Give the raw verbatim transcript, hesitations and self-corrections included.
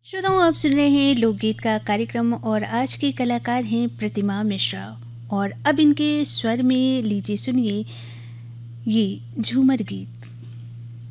श्रोताओं, आप सुन रहे हैं लोकगीत का कार्यक्रम और आज के कलाकार हैं प्रतिमा मिश्रा। और अब इनके स्वर में लीजिए सुनिए ये झूमर गीत।